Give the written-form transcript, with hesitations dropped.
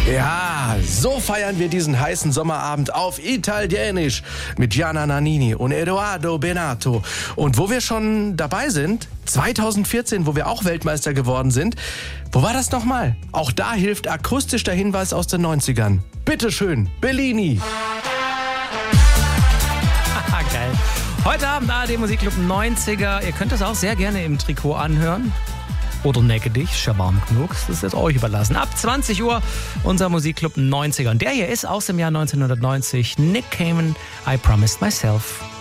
Ja, so feiern wir diesen heißen Sommerabend auf Italienisch mit Gianna Nannini und Edoardo Bennato. Und wo wir schon dabei sind, 2014, wo wir auch Weltmeister geworden sind, wo war das nochmal? Auch da hilft akustisch der Hinweis aus den 90ern. Bitteschön, Bellini. Geil. Heute Abend ARD Musikclub 90er. Ihr könnt es auch sehr gerne im Trikot anhören. Oder necke dich, Schabam genug. Das ist jetzt euch überlassen. Ab 20 Uhr unser Musikclub 90er. Und der hier ist aus dem Jahr 1990. Nick Cayman, I Promised Myself.